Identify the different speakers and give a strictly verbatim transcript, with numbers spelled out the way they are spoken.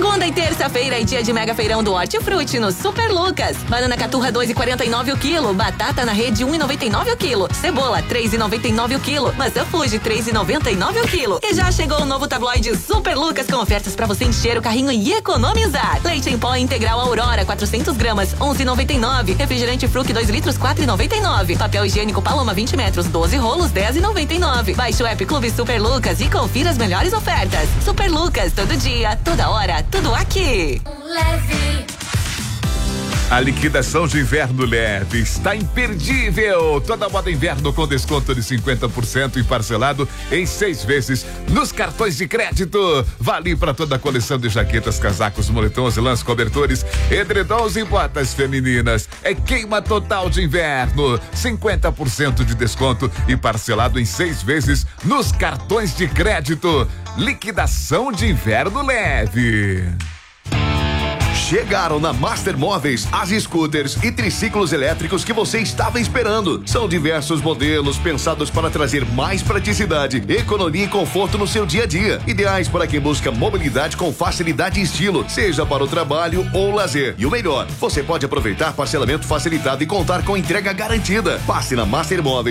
Speaker 1: Segunda e terça-feira é dia de mega feirão do Hortifruti no Super Lucas. Banana caturra dois e quarenta e nove o quilo, batata na rede um e noventa e nove o quilo, cebola três e noventa e nove o quilo, maçã Fuji três e noventa e nove o quilo. E já chegou o novo tabloide Super Lucas com ofertas pra você encher o carrinho e economizar. Leite em pó integral Aurora quatrocentas gramas onze e noventa e nove. Refrigerante Fruc dois litros quatro e noventa e nove. Papel higiênico Paloma vinte metros doze rolos dez e noventa e nove. Baixe o app Clube Super Lucas e confira as melhores ofertas. Super Lucas, todo dia, toda hora, tudo aqui.
Speaker 2: Leve.
Speaker 3: A liquidação de inverno leve está imperdível. Toda moda inverno com desconto de cinquenta por cento e parcelado em seis vezes nos cartões de crédito. Vale para toda a coleção de jaquetas, casacos, moletons, lãs, cobertores, edredons e botas femininas. É queima total de inverno. cinquenta por cento de desconto e parcelado em seis vezes nos cartões de crédito. Liquidação de inverno leve.
Speaker 4: Chegaram na Master Móveis as scooters e triciclos elétricos que você estava esperando. São diversos modelos pensados para trazer mais praticidade, economia e conforto no seu dia a dia. Ideais para quem busca mobilidade com facilidade e estilo, seja para o trabalho ou lazer. E o melhor, você pode aproveitar parcelamento facilitado e contar com entrega garantida. Passe na Master Móveis